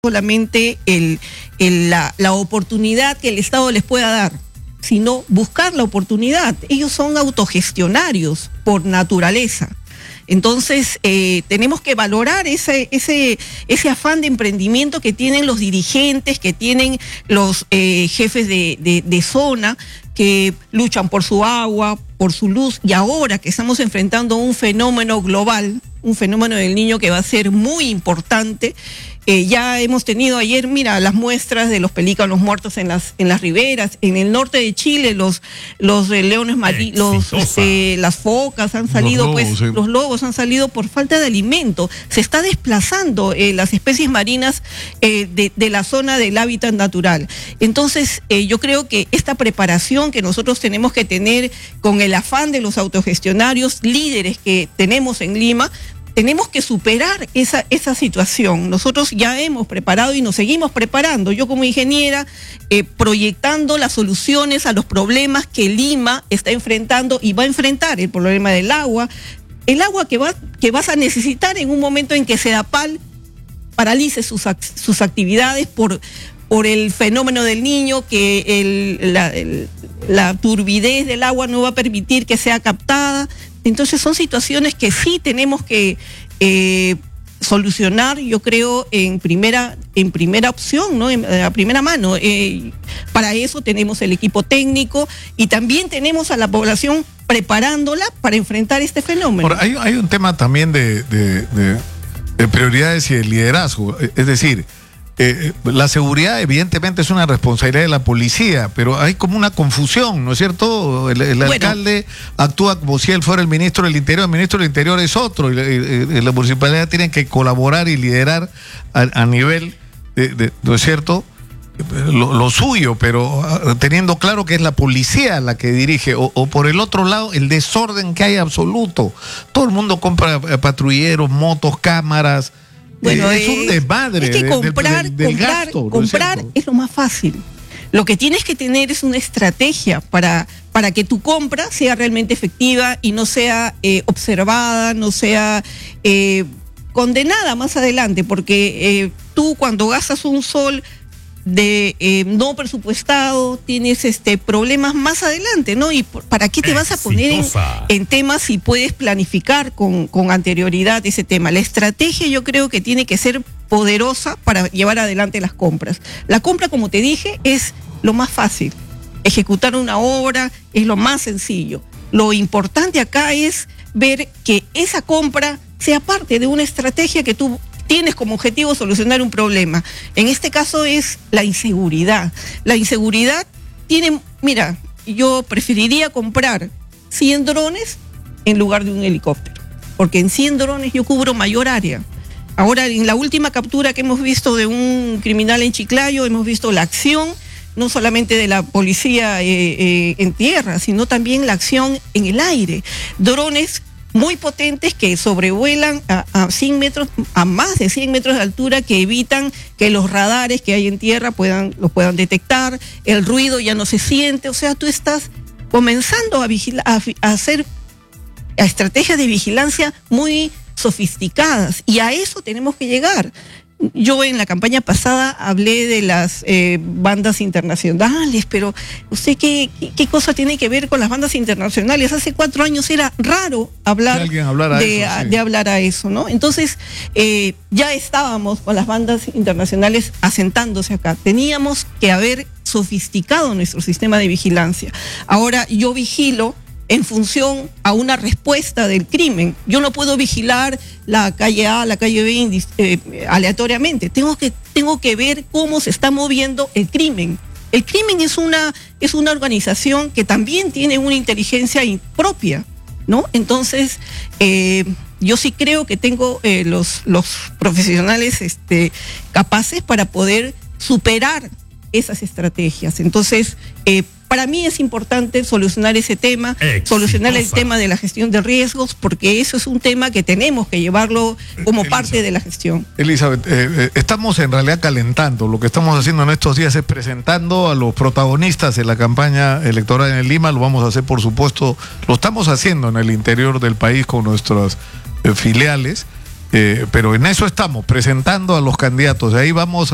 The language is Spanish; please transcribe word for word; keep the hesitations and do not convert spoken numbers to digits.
solamente el, el, la, la oportunidad que el Estado les pueda dar, sino buscar la oportunidad. Ellos son autogestionarios por naturaleza. Entonces, eh, tenemos que valorar ese, ese, ese afán de emprendimiento que tienen los dirigentes, que tienen los eh, jefes de, de, de zona, que luchan por su agua, por su luz, y ahora que estamos enfrentando un fenómeno global, un fenómeno del Niño que va a ser muy importante. Eh, ya hemos tenido ayer, mira, las muestras de los pelícanos muertos en las en las riberas. En el norte de Chile, los los eh, leones marinos, los este, las focas han salido, los lobos, pues, sí. los lobos han salido por falta de alimento. Se está desplazando eh, las especies marinas eh, de, de la zona del hábitat natural. Entonces, eh, yo creo que esta preparación que nosotros tenemos que tener con el afán de los autogestionarios líderes que tenemos en Lima, tenemos que superar esa, esa situación. Nosotros ya hemos preparado y nos seguimos preparando. Yo como ingeniera, eh, proyectando las soluciones a los problemas que Lima está enfrentando y va a enfrentar, el problema del agua, el agua que, va, que vas a necesitar en un momento en que Sedapal paralice sus, sus actividades por, por el fenómeno del Niño, que el, la, el, la turbidez del agua no va a permitir que sea captada. Entonces son situaciones que sí tenemos que eh, solucionar, yo creo, en primera, en primera opción, ¿no? En, a primera mano. Eh, para eso tenemos el equipo técnico y también tenemos a la población preparándola para enfrentar este fenómeno. Ahora, hay, hay un tema también de, de, de, de prioridades y de liderazgo, es decir, Eh, la seguridad evidentemente es una responsabilidad de la policía, pero hay como una confusión, ¿no es cierto? El, el bueno. alcalde actúa como si él fuera el ministro del Interior, el ministro del Interior es otro, y, y, y la municipalidad tiene que colaborar y liderar a, a nivel, de, de, ¿no es cierto?, lo, lo suyo, pero teniendo claro que es la policía la que dirige, o, o por el otro lado, el desorden que hay absoluto. Todo el mundo compra patrulleros, motos, cámaras. Bueno, es un desmadre. Es que comprar, del, del, del comprar, gasto, comprar ¿no es, es lo más fácil. Lo que tienes que tener es una estrategia para, para que tu compra sea realmente efectiva y no sea eh, observada, no sea eh, condenada más adelante, porque eh, tú cuando gastas un sol de eh, no presupuestado, tienes este problemas más adelante, ¿no? Y por, ¿para qué te vas a poner en, en temas si puedes planificar con, con anterioridad ese tema? La estrategia yo creo que tiene que ser poderosa para llevar adelante las compras. La compra, como te dije, es lo más fácil. Ejecutar una obra es lo más sencillo. Lo importante acá es ver que esa compra sea parte de una estrategia que tú tienes como objetivo solucionar un problema. En este caso es la inseguridad. La inseguridad tiene, mira, yo preferiría comprar cien drones en lugar de un helicóptero, porque en cien drones yo cubro mayor área. Ahora, en la última captura que hemos visto de un criminal en Chiclayo, hemos visto la acción, no solamente de la policía eh, eh, en tierra, sino también la acción en el aire. Drones muy potentes que sobrevuelan a, a cien metros, a más de cien metros de altura, que evitan que los radares que hay en tierra puedan, los puedan detectar, el ruido ya no se siente, o sea, tú estás comenzando a, vigila, a, a hacer a estrategias de vigilancia muy sofisticadas, y a eso tenemos que llegar. Yo en la campaña pasada hablé de las eh, bandas internacionales, pero ¿usted qué, qué, qué cosa tiene que ver con las bandas internacionales? Hace cuatro años era raro hablar de, eso, a, sí. de hablar a eso, ¿no? Entonces, eh, ya estábamos con las bandas internacionales asentándose acá. Teníamos que haber sofisticado nuestro sistema de vigilancia. Ahora yo vigilo en función a una respuesta del crimen. Yo no puedo vigilar la calle A, la calle B eh, aleatoriamente. Tengo que, tengo que ver cómo se está moviendo el crimen. El crimen es una, es una organización que también tiene una inteligencia propia, ¿no? Entonces, eh, yo sí creo que tengo eh, los, los profesionales este, capaces para poder superar esas estrategias. Entonces, eh, para mí es importante solucionar ese tema, Exitosa. solucionar el tema de la gestión de riesgos, porque eso es un tema que tenemos que llevarlo como Elizabeth, parte de la gestión. Elizabeth, eh, eh, estamos en realidad calentando. Lo que estamos haciendo en estos días es presentando a los protagonistas de la campaña electoral en Lima. Lo vamos a hacer, por supuesto, lo estamos haciendo en el interior del país con nuestras eh, filiales, eh, pero en eso estamos, presentando a los candidatos. De ahí vamos a